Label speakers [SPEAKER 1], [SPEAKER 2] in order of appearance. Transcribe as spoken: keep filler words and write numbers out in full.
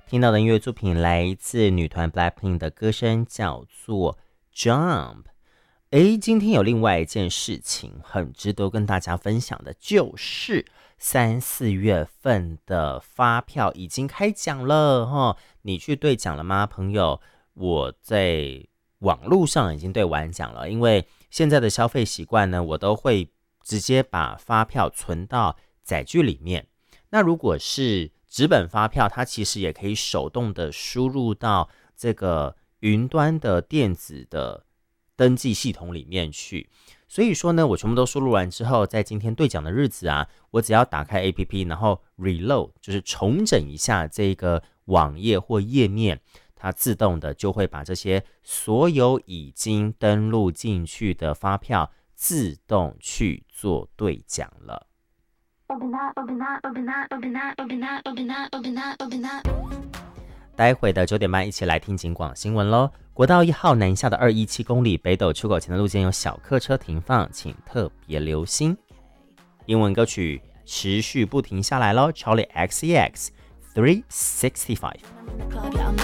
[SPEAKER 1] 听到的音乐作品来自女团 Blackpink 的歌声，叫做 Jump。 诶，今天有另外一件事情很值得跟大家分享的，就是三四月份的发票已经开奖了、哦、你去兑奖了吗，朋友？我在网络上已经兑完奖了，因为现在的消费习惯呢，我都会直接把发票存到载具里面。那如果是纸本发票，它其实也可以手动的输入到这个云端的电子的登记系统里面去。所以说呢，我全部都输入完之后，在今天兑奖的日子啊，我只要打开 A P P， 然后 reload， 就是重整一下这个网页或页面，它自动的就会把这些所有已经登录进去的发票自动去做兑奖了。待会的九点半一起来听警广新闻咯。国道一号南下的二一七公里北斗出口前的路肩有小客车停放，请特别留心。英文歌曲持续不停下来咯， Charlie X C X three sixty-five。